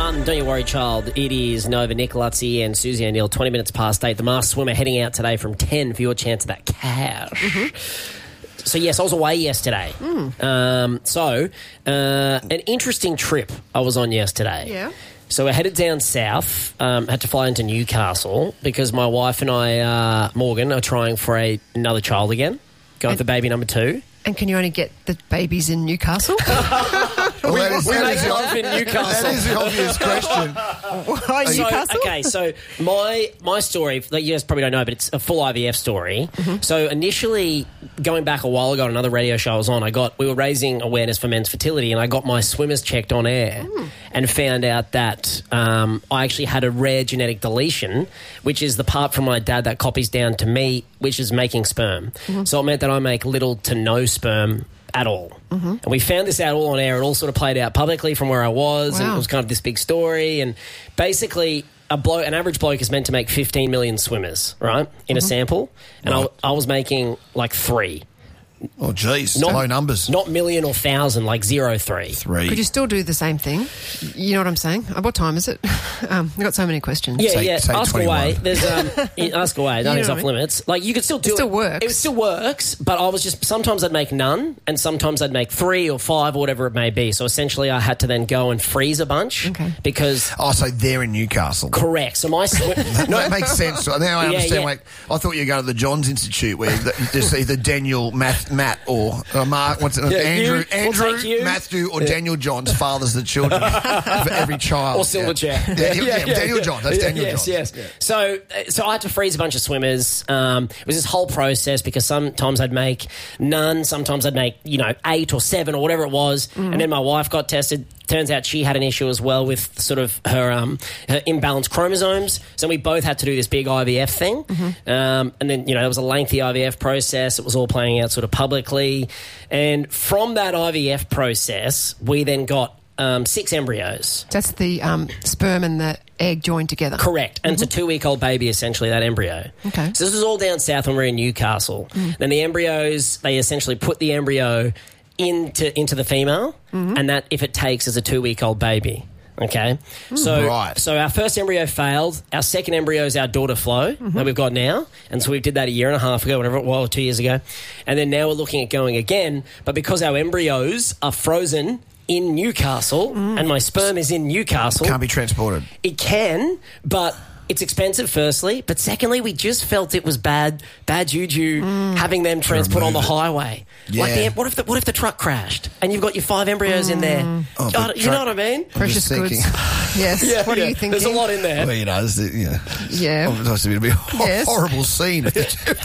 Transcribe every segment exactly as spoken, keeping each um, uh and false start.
one, don't you worry, child. It is Nova, Nick Lutzi and Susie O'Neill, twenty minutes past eight. The Masked Swimmer heading out today from ten for your chance of that cash. Mm-hmm. So, yes, I was away yesterday. Mm. Um, so, uh, an interesting trip I was on yesterday. Yeah. So we're headed down south, um, had to fly into Newcastle because my wife and I, uh, Morgan, are trying for a, another child again, going And- for baby number two. And can you only get the babies in Newcastle? Well, that is, we that make is the- love in Newcastle. That is the obvious question. Why So, Newcastle? okay, so my my story, like you guys probably don't know, but it's a full I V F story. Mm-hmm. So initially, going back a while ago on another radio show I was on, I got we were raising awareness for men's fertility, and I got my swimmers checked on air mm. and found out that um, I actually had a rare genetic deletion, which is the part from my dad that copies down to me, which is making sperm. Mm-hmm. So it meant that I make little to no sperm at all. Mm-hmm. And we found this out all on air. It all sort of played out publicly from where I was, wow. and it was kind of this big story. And basically, a bloke, an average bloke is meant to make fifteen million swimmers, right, in mm-hmm. a sample. And right. I, I was making like three. Oh, geez. Not, low numbers. Not million or thousand, like zero, three. Three. Could you still do the same thing? You know what I'm saying? Uh, What time is it? Um, I've got so many questions. Yeah, Say- yeah. say ask twenty-one. away. There's um, ask away. Nothing's know off what I mean? limits. Like you could still do It it. still works. It still works, but I was just sometimes I'd make none, and sometimes I'd make three or five or whatever it may be. So essentially, I had to then go and freeze a bunch Okay. because Oh, so they're in Newcastle. correct. So my swi- No, it makes sense. Now I Yeah, understand. yeah. Like, I thought you were going to the Johns Institute where you just either Daniel, Matt, Matt or uh, Mark. What's it? Yeah, Andrew, you. We'll Andrew, take you. Matthew, or Daniel Johns fathers the children for every child. or Silverchair. Yeah, yeah, yeah, Daniel Johns. That's Yeah, Daniel yes, Johns. Yes, Yeah. So, uh, so I had to freeze a bunch of swimmers. Um, it was this whole process because sometimes I'd make none, sometimes I'd make you know eight or seven or whatever it was, Mm. and then my wife got tested. Turns out she had an issue as well with sort of her um, her imbalanced chromosomes. So we both had to do this big I V F thing. Mm-hmm. Um, and then, you know, it was a lengthy I V F process. It was all playing out sort of publicly. And from that I V F process, we then got um, six embryos. That's the um, sperm and the egg joined together. Correct. And mm-hmm. it's a two-week-old baby, essentially, that embryo. Okay. So this was all down south when we were in Newcastle. Mm. Then the embryos, they essentially put the embryo into into the female, mm-hmm. and that, if it takes, is a two-week-old baby. Okay? Mm. So, right. so our first embryo failed. Our second embryo is our daughter, Flo, mm-hmm. that we've got now. And so we did that a year and a half ago, whatever it was, two years ago. And then now we're looking at going again. But because our embryos are frozen in Newcastle, mm. and my sperm is in Newcastle... Can't be transported. It can, but... It's expensive, firstly, but secondly, we just felt it was bad, bad juju mm. having them transport on the highway. Yeah. Like, the, what if the what if the truck crashed and you've got your five embryos mm. in there? Oh, Oh, you truck- know what I mean? Precious goods. Yes. Yeah, what yeah. are you thinking? There's a lot in there. Well, you know, it's, yeah. Yeah. Oh, it's going to be a hor- Yes. horrible scene if the,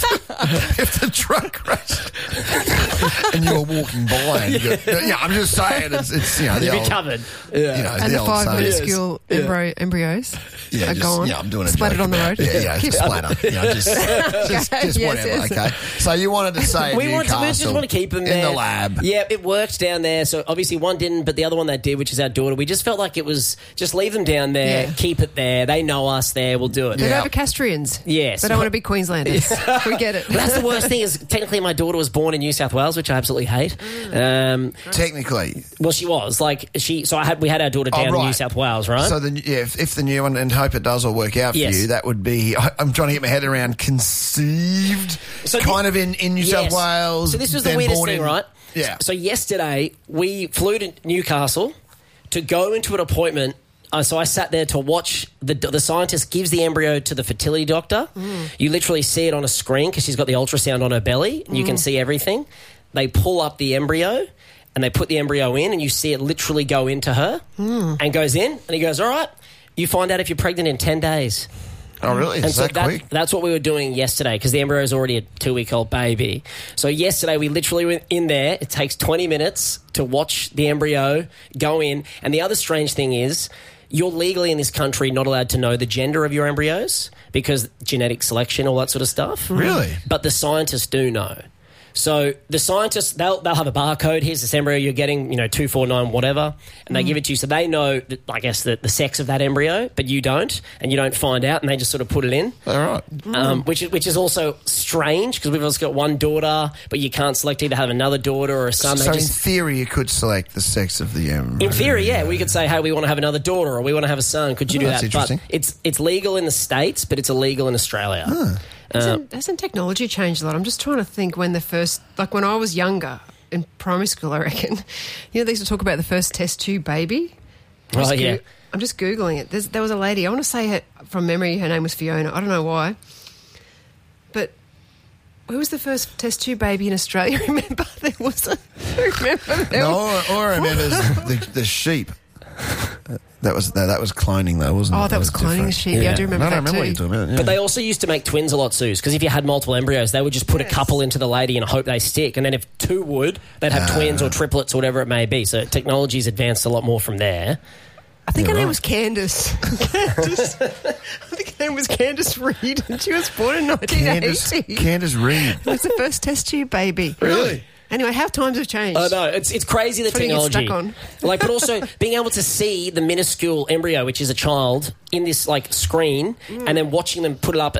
if, if the truck crashed and you were walking by. And you go, yeah, I'm just saying, it's, it's you know, the You'd be old, covered. You Yeah. know, And the old five saying. minuscule Yes. embryo, embryos Yeah, are just, gone. Yeah, I'm doing a Splattered joke on the about- road. Yeah, yeah, just splatter. You know, just, just, Okay, just yes, whatever. yes. Okay. So you wanted to say We, want to, Newcastle we just want to keep them there. in the lab. Yeah, it worked down there. So obviously one didn't, but the other one that did, which is our daughter, we just felt like it was just leave them down there, Yeah. keep it there. They know us there. We'll do it. They're Yeah. Novocastrians. Yes. They don't want to be Queenslanders. We get it. Well, that's the worst thing is technically my daughter was born in New South Wales, which I absolutely hate. Um, Technically. well, she was like she. So I had we had our daughter Oh, down in right. New South Wales, right? So the, yeah, if, if the new one, and hope it does all work out for Yes. you, that would be, I, I'm trying to get my head around conceived, So kind thi- of in, in New Yes. South Wales. So this was the then weirdest born thing, in- right? Yeah. So yesterday we flew to Newcastle to go into an appointment. Uh, so I sat there to watch the the scientist gives the embryo to the fertility doctor. Mm. You literally see it on a screen because she's got the ultrasound on her belly. And you can see everything. They pull up the embryo and they put the embryo in, and you see it literally go into her mm. and goes in. And he goes, "All right, you find out if you're pregnant in ten days." Oh, really? And Is so that, that, quick? that's what we were doing yesterday because the embryo is already a two-week-old baby. So yesterday we literally went in there. It takes twenty minutes to watch the embryo go in. And the other strange thing is you're legally in this country not allowed to know the gender of your embryos because genetic selection, all that sort of stuff. Really? But the scientists do know. So the scientists, they'll they'll have a barcode. Here's this embryo you're getting, you know, two four nine whatever, and they give it to you. So they know, that, I guess, the, the sex of that embryo, but you don't, and you don't find out, and they just sort of put it in. All right. Um, which is which is also strange because we've also got one daughter, but you can't select either have another daughter or a son. So They in just, theory, you could select the sex of the embryo. in theory, yeah, we could say, hey, we want to have another daughter or we want to have a son. Could you do Oh, that's that? interesting. But it's it's legal in the States, but it's illegal in Australia. Huh. Hasn't, hasn't technology changed a lot? I'm just trying to think when the first, like when I was younger in primary school, I reckon, you know, they used to talk about the first test tube baby. I'm Oh, just yeah. I'm just Googling it. There's, there was a lady, I want to say her, from memory, her name was Fiona. I don't know why. But who was the first test tube baby in Australia? Remember, there was a... Remember there No, was, all I remember is the, the sheep. That was that, that was cloning, though, wasn't it? oh, that was cloning the different. sheep. Yeah, I Yeah. do remember No, I that don't remember too. what you're talking about. Yeah. But they also used to make twins a lot, Suze, because if you had multiple embryos, they would just put a Yes. couple into the lady and hope they stick. And then if two would, they'd have twins or triplets or whatever it may be. So technology's advanced a lot more from there. I think Yeah, her name right. was Candace. Candace. I think her name was Candace Reed, and she was born in nineteen Candace, eighty. Candace Reed. It was the first test tube baby. Really? Anyway, how times have changed. I know it's it's crazy the That's what you get technology. stuck Like, but also being able to see the minuscule embryo, which is a child, in this like screen, Mm. and then watching them put it up